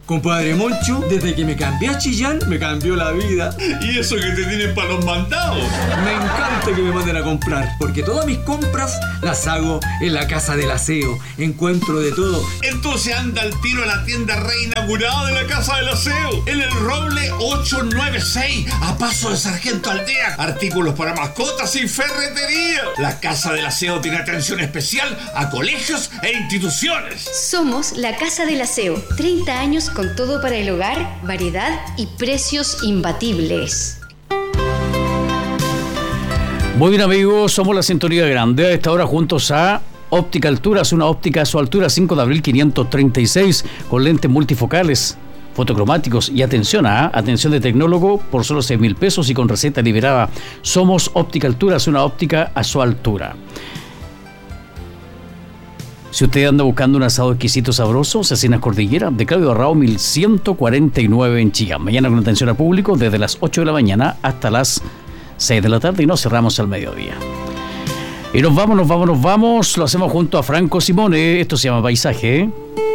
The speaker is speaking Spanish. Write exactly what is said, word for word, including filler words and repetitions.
Compadre Moncho, desde que me cambié a Chillán, me cambió la vida. ¿Y eso que te tienen para los mandados? Me encanta que me manden a comprar, porque todas mis compras las hago en la Casa del Aseo. Encuentro de todo. Entonces anda al tiro a la tienda reinaugurada de la Casa del Aseo, en el Roble ochocientos noventa y seis, a paso de Sargento Aldea. Artículos para mascotas y ferretería. La Casa del Aseo tiene atención especial a colegios e instituciones. Somos la Casa del Aseo, treinta años con todo para el hogar, variedad y precios imbatibles. Muy bien, amigos, somos la Sintonía Grande. A esta hora juntos a Óptica Alturas, una óptica a su altura, cinco de abril quinientos treinta y seis, con lentes multifocales, fotocromáticos y atención a atención de tecnólogo por solo seis mil pesos y con receta liberada. Somos Óptica Alturas, una óptica a su altura. Si usted anda buscando un asado exquisito sabroso, Cecinas Cordillera, de Claudio Barrao mil ciento cuarenta y nueve en Chillán. Mañana con atención al público desde las ocho de la mañana hasta las seis de la tarde y nos cerramos al mediodía. Y nos vamos, nos vamos, nos vamos. Lo hacemos junto a Franco Simone. Esto se llama Paisaje, ¿eh?